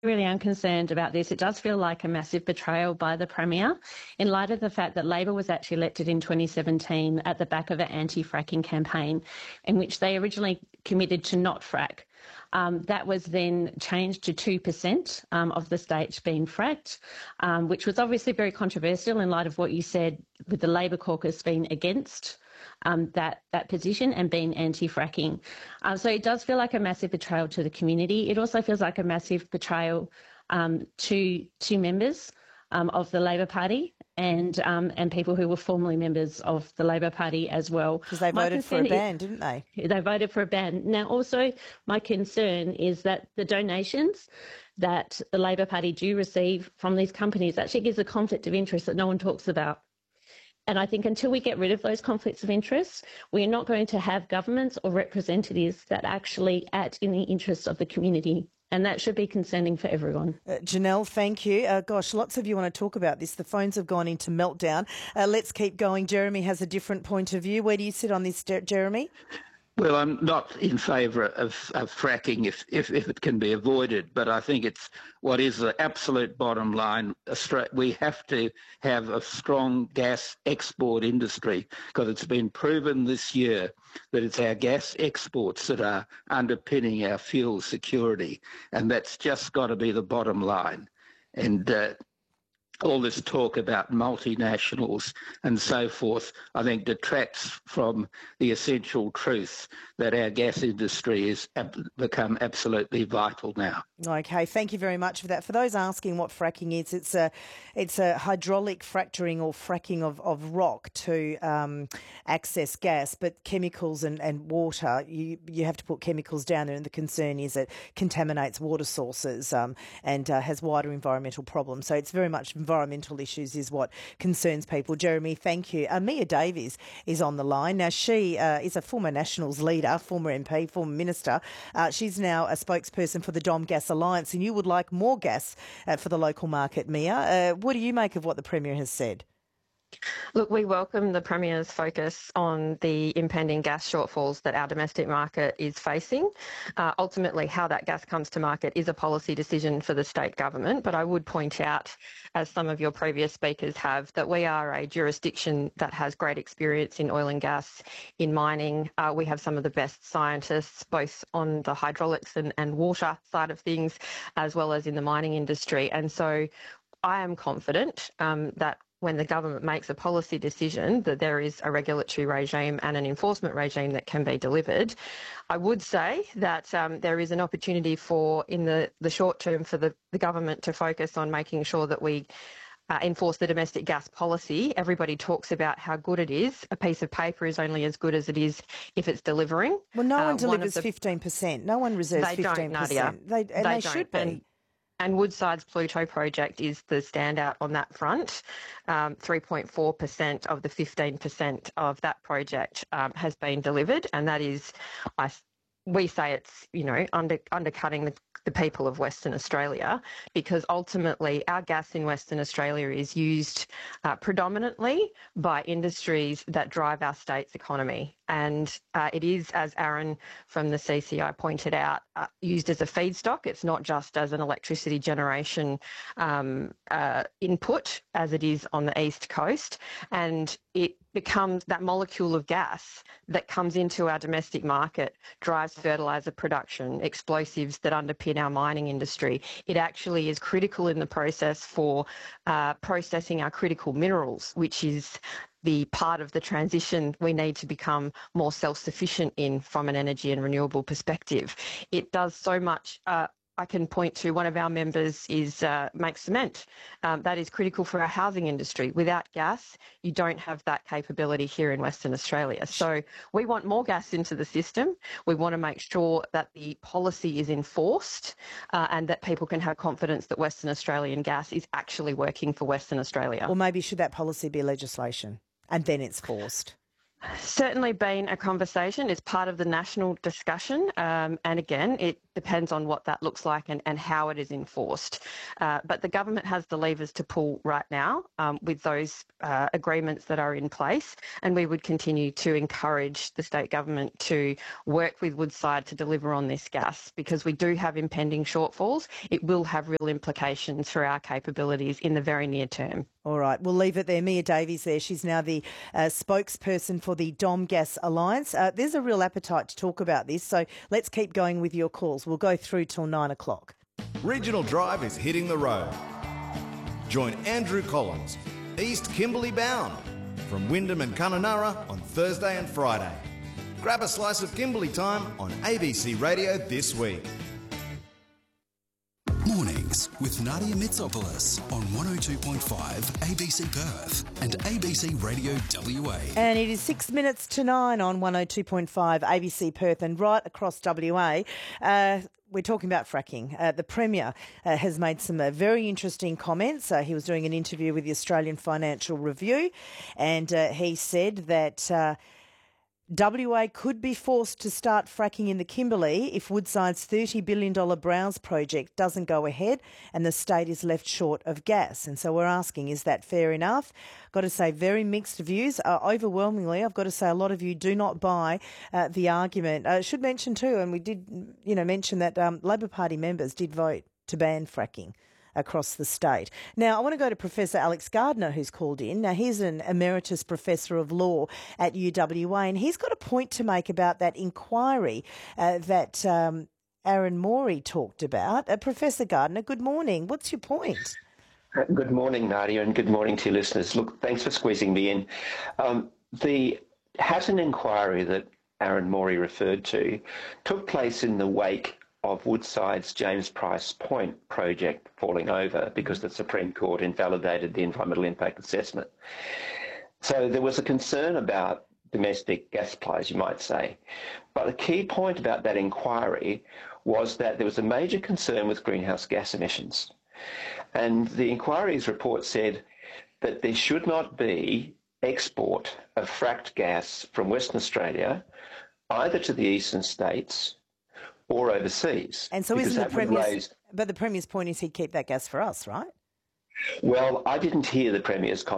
really am concerned about this. It does feel like a massive betrayal by the Premier in light of the fact that Labor was actually elected in 2017 at the back of an anti-fracking campaign in which they originally committed to not frack. That was then changed to 2% of the states being fracked, which was obviously very controversial in light of what you said with the Labor caucus being against that position and being anti-fracking. So it does feel like a massive betrayal to the community. It also feels like a massive betrayal to members of the Labor Party and people who were formerly members of the Labor Party as well. Because they voted for a ban, didn't they? They voted for a ban. Now, also, my concern is that the donations that the Labor Party do receive from these companies actually gives a conflict of interest that no one talks about. And I think until we get rid of those conflicts of interest, we're not going to have governments or representatives that actually act in the interests of the community. And that should be concerning for everyone. Janelle, thank you. Gosh, lots of you want to talk about this. The phones have gone into meltdown. Let's keep going. Jeremy has a different point of view. Where do you sit on this, Jeremy? Well, I'm not in favour of fracking if it can be avoided, but I think it's what is the absolute bottom line. We have to have a strong gas export industry because it's been proven this year that it's our gas exports that are underpinning our fuel security, and that's just got to be the bottom line. And all this talk about multinationals and so forth, I think detracts from the essential truth that our gas industry has become absolutely vital now. Okay, thank you very much for that. For those asking what fracking is, it's a hydraulic fracturing or fracking of rock to access gas, but chemicals and water, you have to put chemicals down there, and the concern is it contaminates water sources and has wider environmental problems. So it's very much environmental issues is what concerns people. Jeremy, thank you. Mia Davies is on the line. Now, she is a former Nationals leader, former MP, former minister. She's now a spokesperson for the Dom Gas Alliance, and you would like more gas for the local market, Mia. What do you make of what the Premier has said? Look, we welcome the Premier's focus on the impending gas shortfalls that our domestic market is facing. Ultimately, how that gas comes to market is a policy decision for the state government, but I would point out, as some of your previous speakers have, that we are a jurisdiction that has great experience in oil and gas, in mining. We have some of the best scientists, both on the hydraulics and water side of things, as well as in the mining industry. And so I am confident that when the government makes a policy decision, that there is a regulatory regime and an enforcement regime that can be delivered. I would say that there is an opportunity for, in the short term, for the government to focus on making sure that we enforce the domestic gas policy. Everybody talks about how good it is. A piece of paper is only as good as it is if it's delivering. Well, no one delivers 15%. No one reserves 15%. Don't, Nadia. They should be. And Woodside's Pluto project is the standout on that front. 3.4% of the 15% of that project has been delivered, and that is, we say it's, undercutting the people of Western Australia, because ultimately our gas in Western Australia is used predominantly by industries that drive our state's economy. And it is, as Aaron from the CCI pointed out, used as a feedstock. It's not just as an electricity generation input as it is on the East Coast. And it becomes that molecule of gas that comes into our domestic market, drives fertiliser production, explosives that underpin our mining industry. It actually is critical in the process for processing our critical minerals, which is the part of the transition we need to become more self-sufficient in from an energy and renewable perspective. It does so much. I can point to one of our members is makes cement. That is critical for our housing industry. Without gas, you don't have that capability here in Western Australia. So we want more gas into the system. We want to make sure that the policy is enforced and that people can have confidence that Western Australian gas is actually working for Western Australia. Or maybe should that policy be legislation and then it's forced? Certainly been a conversation. It's part of the national discussion. And again, it depends on what that looks like and how it is enforced. But the government has the levers to pull right now with those agreements that are in place, and we would continue to encourage the state government to work with Woodside to deliver on this gas, because we do have impending shortfalls. It will have real implications for our capabilities in the very near term. All right, we'll leave it there. Mia Davies there. She's now the spokesperson for the Dom Gas Alliance. There's a real appetite to talk about this, so let's keep going with your calls. We'll go through till 9 o'clock. Regional Drive is hitting the road. Join Andrew Collins, East Kimberley bound, from Wyndham and Kununurra on Thursday and Friday. Grab a slice of Kimberley time on ABC Radio this week. Mornings with Nadia Mitsopoulos on 102.5 ABC Perth and ABC Radio WA. And it is 6 minutes to 9 on 102.5 ABC Perth and right across WA. We're talking about fracking. The Premier has made some very interesting comments. He was doing an interview with the Australian Financial Review, and he said that WA could be forced to start fracking in the Kimberley if Woodside's $30 billion Browns project doesn't go ahead and the state is left short of gas. And so we're asking, is that fair enough? Got to say, very mixed views. Overwhelmingly, I've got to say, a lot of you do not buy the argument. I should mention too, and we did, mention that Labor Party members did vote to ban fracking across the state. Now, I want to go to Professor Alex Gardner, who's called in. Now, he's an emeritus professor of law at UWA, and he's got a point to make about that inquiry that Aaron Morey talked about. Professor Gardner, good morning. What's your point? Good morning, Nadia, and good morning to your listeners. Look, thanks for squeezing me in. The Hatton inquiry that Aaron Morey referred to took place in the wake of Woodside's James Price Point project falling over because the Supreme Court invalidated the environmental impact assessment. So there was a concern about domestic gas supplies, you might say. But the key point about that inquiry was that there was a major concern with greenhouse gas emissions. And the inquiry's report said that there should not be export of fracked gas from Western Australia either to the eastern states or overseas. And so isn't the Premier's... But the Premier's point is he'd keep that gas for us, right? Well, I didn't hear the Premier's comment